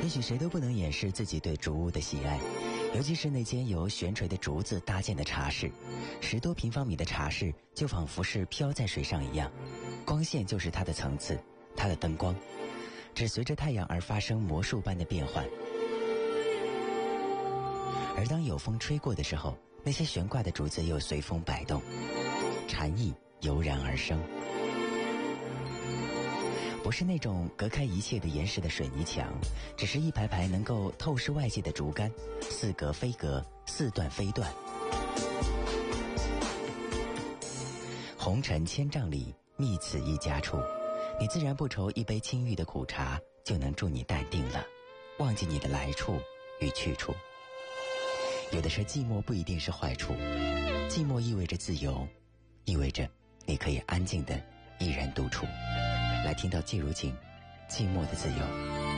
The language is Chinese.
也许谁都不能掩饰自己对竹屋的喜爱，尤其是那间由悬垂的竹子搭建的茶室，10多平方米的茶室就仿佛是飘在水上一样，光线就是它的层次，它的灯光只随着太阳而发生魔术般的变换。而当有风吹过的时候，那些悬挂的竹子又随风摆动，禅意油然而生。不是那种隔开一切的岩石的水泥墙，只是一排排能够透视外界的竹竿，似隔非隔，似断非断。红尘千丈里，觅此一家处，你自然不愁一杯清郁的苦茶就能助你淡定了，忘记你的来处与去处。有的时候寂寞不一定是坏处，寂寞意味着自由，意味着你可以安静的一人独处。来听到季如锦《寂寞的自由》。